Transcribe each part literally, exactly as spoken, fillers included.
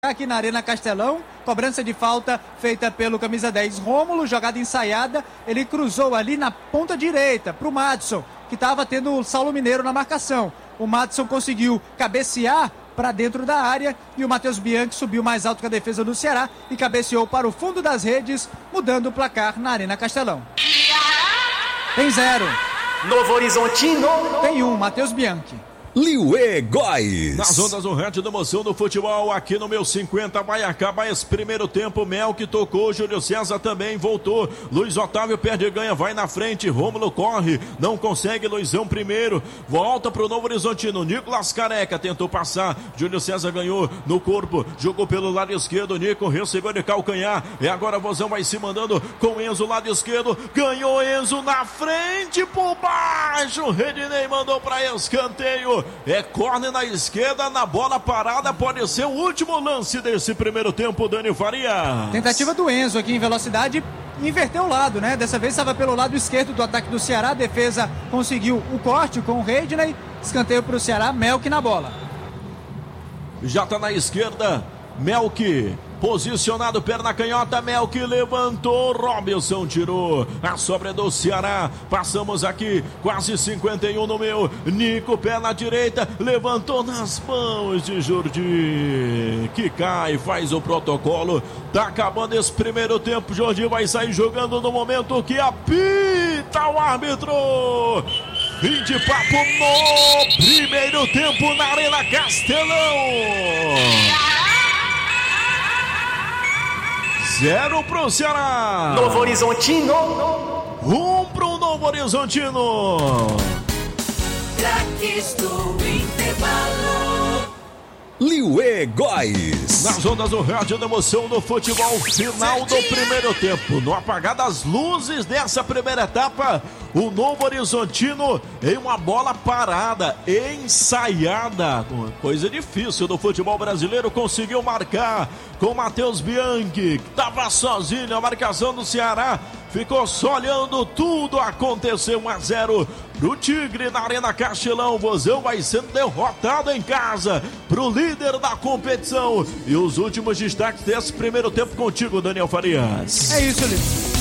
aqui na Arena Castelão, cobrança de falta feita pelo camisa dez Rômulo, jogada ensaiada, ele cruzou ali na ponta direita para o Madison, que estava tendo o Saulo Mineiro na marcação. O Madison conseguiu cabecear para dentro da área e o Matheus Bianchi subiu mais alto que a defesa do Ceará e cabeceou para o fundo das redes, mudando o placar na Arena Castelão. Tem zero. Novo Horizontino. Tem um, Matheus Bianchi. Liuê Góes. Nas ondas do rádio da emoção do futebol, aqui no meu cinquenta, vai acabar esse primeiro tempo. Mel que tocou, Júlio César também voltou. Luiz Otávio perde e ganha, vai na frente. Rômulo corre, não consegue. Luizão primeiro, volta pro Novo Horizontino. Nicolas Careca tentou passar. Júlio César ganhou no corpo, jogou pelo lado esquerdo. Nico recebeu de calcanhar. E agora Vozão vai se mandando com Enzo, lado esquerdo. Ganhou Enzo na frente, por baixo. Redinei mandou pra escanteio. É córner na esquerda, na bola parada, pode ser o último lance desse primeiro tempo, Dani Faria. Tentativa do Enzo aqui em velocidade, inverteu o lado, né? Dessa vez estava pelo lado esquerdo do ataque do Ceará, a defesa conseguiu o corte com o Redney, escanteio para o Ceará, Melk na bola. Já tá na esquerda, Melk. Posicionado, perna canhota, Melk levantou, Robinson tirou, a sobra do Ceará, passamos aqui, quase cinquenta e um no meu, Nico, pé na direita, levantou nas mãos de Jordi, que cai, faz o protocolo, tá acabando esse primeiro tempo, Jordi vai sair jogando no momento que apita o árbitro. Fim de papo no primeiro tempo na Arena Castelão. Zero pro Ceará. Novo Horizontino. Um pro Novo Horizontino. Craques do intervalo. Liuê Góes. Nas ondas do rádio da emoção do futebol, final do primeiro tempo. No apagar das luzes dessa primeira etapa, o Novo Horizontino em uma bola parada, ensaiada. Coisa difícil do futebol brasileiro, conseguiu marcar com Matheus Bianchi, que estava sozinho, a marcação do Ceará ficou só olhando, tudo aconteceu. Um a zero pro Tigre na Arena Castelão. Vozão vai sendo derrotado em casa pro líder da competição. E os últimos destaques desse primeiro tempo contigo, Daniel Farias. É isso, Lewis.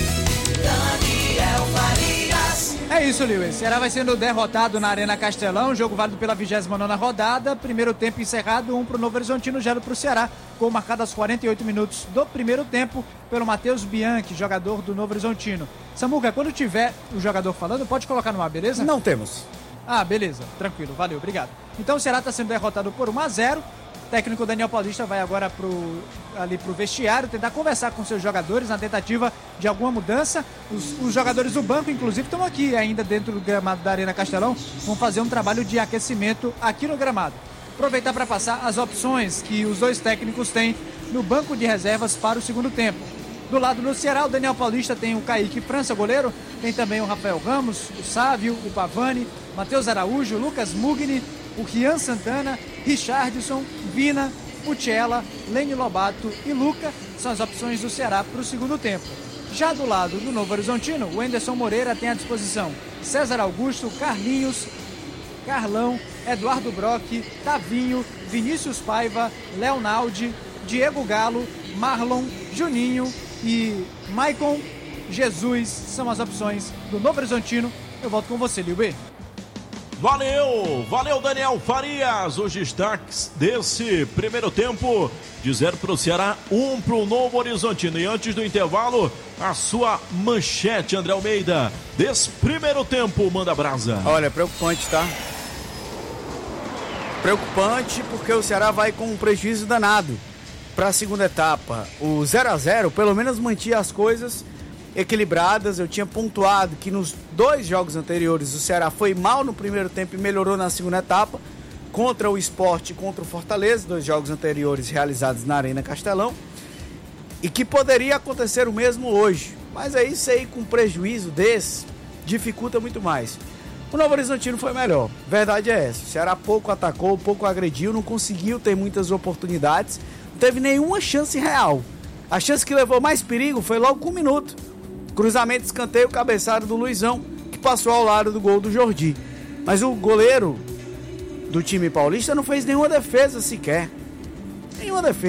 Daniel Farias. É isso, Lewis. Ceará vai sendo derrotado na Arena Castelão, jogo válido pela vigésima nona rodada, primeiro tempo encerrado, um pro Novo Horizontino, zero pro Ceará, gol marcado aos quarenta e oito minutos do primeiro tempo pelo Matheus Bianchi, jogador do Novo Horizontino. Samuca, quando tiver o jogador falando, pode colocar no ar, beleza? Não temos. Ah, beleza, tranquilo, valeu, obrigado. Então o Ceará está sendo derrotado por um a zero, o técnico Daniel Paulista vai agora pro, ali pro vestiário, tentar conversar com seus jogadores na tentativa de alguma mudança. Os, os jogadores do banco, inclusive, estão aqui ainda dentro do gramado da Arena Castelão, vão fazer um trabalho de aquecimento aqui no gramado. Aproveitar para passar as opções que os dois técnicos têm no banco de reservas para o segundo tempo. Do lado do Ceará, o Daniel Paulista tem o Kaique França, goleiro, tem também o Rafael Ramos, o Sávio, o Pavani, Matheus Araújo, Lucas Mugni, o Rian Santana, Richardson, Vina, Pucella, Lene Lobato e Luca são as opções do Ceará para o segundo tempo. Já do lado do Novo Horizontino, o Anderson Moreira tem à disposição César Augusto, Carlinhos, Carlão, Eduardo Brock, Tavinho, Vinícius Paiva, Leonaldi, Diego Galo, Marlon, Juninho e Maicon Jesus são as opções do Novo Horizontino. Eu volto com você, Liuê. Valeu, valeu Daniel Farias, os destaques desse primeiro tempo, de zero para o Ceará, um para o Novo Horizontino. E antes do intervalo, a sua manchete, André Almeida, desse primeiro tempo, manda brasa. Olha, preocupante, tá? Preocupante porque o Ceará vai com um prejuízo danado para a segunda etapa. O zero a zero pelo menos mantinha as coisas equilibradas. Eu tinha pontuado que nos dois jogos anteriores o Ceará foi mal no primeiro tempo e melhorou na segunda etapa, contra o Sport e contra o Fortaleza, dois jogos anteriores realizados na Arena Castelão, e que poderia acontecer o mesmo hoje, mas aí isso aí com prejuízo desse dificulta muito mais. O Novo Horizontino foi melhor, verdade é essa. O Ceará pouco atacou, pouco agrediu, não conseguiu ter muitas oportunidades, não teve nenhuma chance real. A chance que levou mais perigo foi logo com um minuto. Cruzamento, escanteio, cabeçada do Luizão, que passou ao lado do gol do Jordi. Mas o goleiro do time paulista não fez nenhuma defesa sequer. Nenhuma defesa.